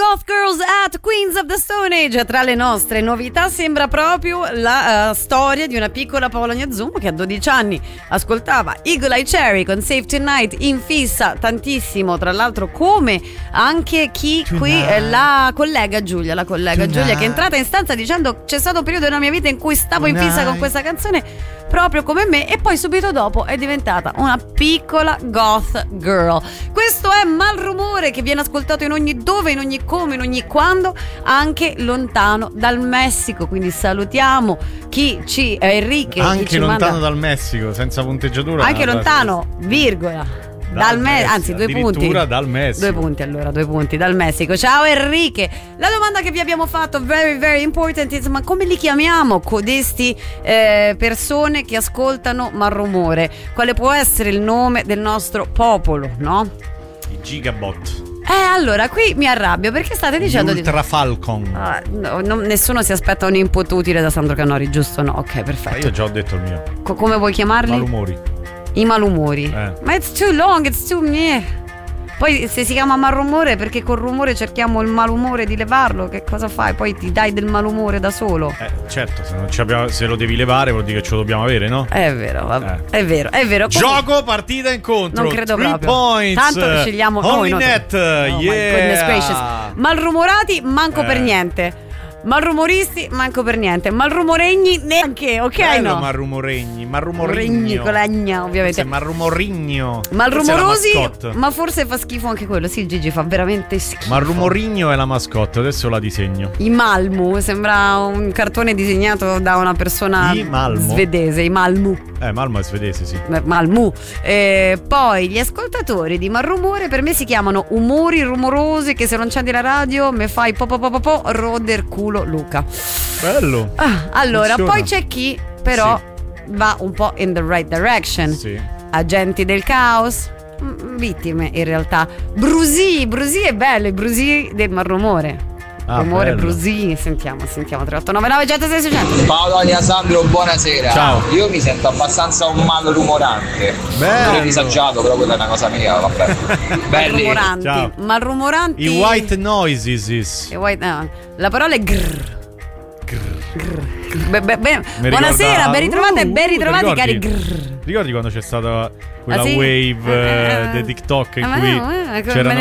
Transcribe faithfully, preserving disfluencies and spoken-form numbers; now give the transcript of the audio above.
Goth Girls at Queens of the Stone Age. Tra le nostre novità sembra proprio la uh, storia di una piccola Paola Gnazzum che a dodici anni ascoltava Eagle Eye Cherry con Save Tonight in fissa tantissimo, tra l'altro come anche chi Tonight. Qui è la collega Giulia, la collega Tonight. Giulia che è entrata in stanza dicendo c'è stato un periodo nella mia vita in cui stavo Tonight. in fissa con questa canzone proprio come me, e poi subito dopo è diventata una piccola goth girl. Questo è Malrumore, che viene ascoltato in ogni dove, in ogni come, in ogni quando, anche lontano dal Messico. Quindi salutiamo chi ci eh, Enrique anche chi ci lontano manda... dal Messico, senza punteggiatura, anche lontano, virgola dal, dal Me- Messico, anzi due punti dal Messico. Due punti allora, due punti dal Messico. Ciao Enrique. La domanda che vi abbiamo fatto, very very important, is: ma come li chiamiamo codesti eh, persone che ascoltano Malrumore? Quale può essere il nome del nostro popolo, no? I Gigabot. Eh, allora, qui mi arrabbio perché state dicendo Ultra di... Falcon. Ah, no, no, nessuno si aspetta un input utile da Sandro Canori, giusto? No, ok, perfetto. Ma io già ho detto il mio. Co- come vuoi chiamarli? Malumori. I malumori. Eh. Ma it's too long, it's too meh. Poi se si chiama malumore perché col rumore cerchiamo il malumore di levarlo, che cosa fai? Poi ti dai del malumore da solo. Eh, certo, se, non ci abbiamo, se lo devi levare vuol dire che ce lo dobbiamo avere, no? È vero, vabbè. Eh. È vero, è vero. Gioco, partita, incontro. Non credo Three proprio. points. Tanto scegliamo noi. Only net. Oh, yeah. my goodness gracious. Malrumorati, manco Eh. per niente. Malrumoristi, manco per niente. Malrumoregni, neanche, ok? Bello, no. Malrumoregni, Regni Malrumorigno. con la gna, ovviamente. Malrumorigno. Malrumorosi, Questa è la mascotte. ma forse fa schifo anche quello. Sì, Gigi fa veramente schifo. Malrumorigno è la mascotte, adesso la disegno. I Malmu, sembra un cartone disegnato da una persona I Malmo? svedese. I Malmu. Eh, Malmo è svedese, sì. Eh, Malmu. Eh, poi gli ascoltatori di Malrumore per me si chiamano umori rumorosi che se non accendi la radio me fai po po po po po roder culo Luca. Bello. Ah, allora, Funziona. poi c'è chi però Sì. va un po' in the right direction. Sì. Agenti del caos, mm, vittime in realtà. Brusì, Brusì è bello, i Brusì del Malrumore. Ah, Rumore, bello. Brusì, sentiamo, sentiamo. tre otto nove nove uno zero sei sei zero zero. Paolo Sandro, buonasera. Ciao. Io mi sento abbastanza un malrumorante. Bello. Non disagiato, però quella è una cosa mia, vabbè. Belli. Malrumoranti. Ciao. Malrumoranti. I white noises is. I white- no. La parola è grrr. Be- be- be- Mi Buonasera, ricorda- ben ritrovate, Uh, ben ritrovati ti cari ricordi? grrr. Ricordi quando c'è stata quella Ah, sì? wave Eh, eh, eh, di TikTok in eh, cui eh, eh, c'erano